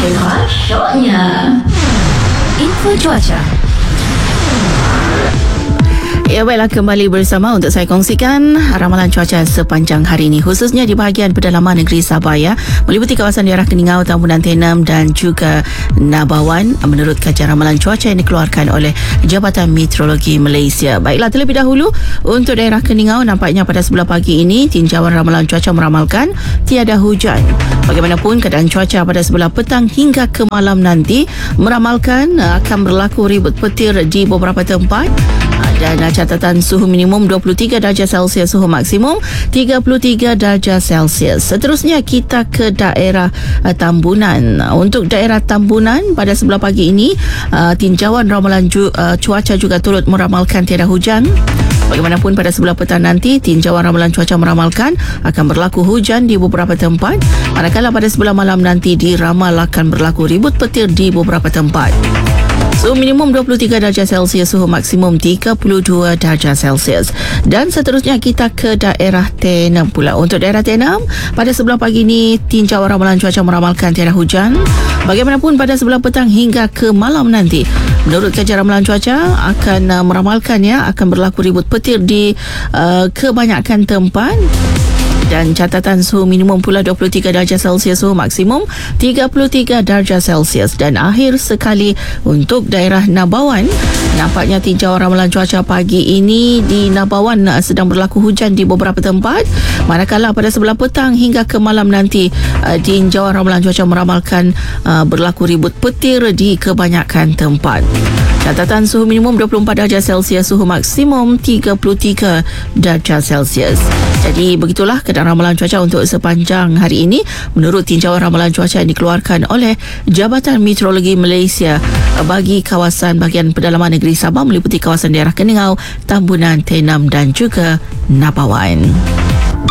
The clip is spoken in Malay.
Syoknya Info Cuaca. Ya, baiklah, kembali bersama untuk saya kongsikan ramalan cuaca sepanjang hari ini, khususnya di bahagian pedalaman negeri Sabah ya, meliputi kawasan daerah Keningau, Tambunan Tenem dan juga Nabawan menurut kajian ramalan cuaca yang dikeluarkan oleh Jabatan Meteorologi Malaysia. Baiklah, terlebih dahulu untuk daerah Keningau, nampaknya pada sebelah pagi ini tinjauan ramalan cuaca meramalkan tiada hujan. Bagaimanapun keadaan cuaca pada sebelah petang hingga ke malam nanti meramalkan akan berlaku ribut petir di beberapa tempat. Dan catatan suhu minimum 23 darjah Celsius, suhu maksimum 33 darjah Celsius. Seterusnya kita ke daerah Tambunan. Untuk daerah Tambunan pada sebelah pagi ini, tinjauan ramalan cuaca juga turut meramalkan tiada hujan. Bagaimanapun pada sebelah petang nanti, tinjauan ramalan cuaca meramalkan akan berlaku hujan di beberapa tempat. Manakala pada sebelah malam nanti diramal akan berlaku ribut petir di beberapa tempat. Suhu minimum 23 darjah Celsius, suhu maksimum 32 darjah Celsius. Dan seterusnya kita ke daerah Tenem pula. Untuk daerah Tenem, pada sebelah pagi ini tinjauan ramalan cuaca meramalkan tiada hujan. Bagaimanapun pada sebelah petang hingga ke malam nanti, menurut kajian ramalan cuaca akan meramalkan akan berlaku ribut petir di kebanyakan tempat. Dan catatan suhu minimum pula 23 darjah Celsius, suhu maksimum 33 darjah Celsius. Dan akhir sekali untuk daerah Nabawan, nampaknya tinjauan ramalan cuaca pagi ini di Nabawan sedang berlaku hujan di beberapa tempat. Manakala pada sebelah petang hingga ke malam nanti, tinjauan ramalan cuaca meramalkan berlaku ribut petir di kebanyakan tempat. Catatan suhu minimum 24 darjah Celsius, suhu maksimum 33 darjah Celsius. Jadi begitulah keadaan ramalan cuaca untuk sepanjang hari ini menurut tinjauan ramalan cuaca yang dikeluarkan oleh Jabatan Meteorologi Malaysia bagi kawasan bahagian pedalaman negeri Sabah meliputi kawasan daerah Keningau, Tambunan, Tenem dan juga Nabawan.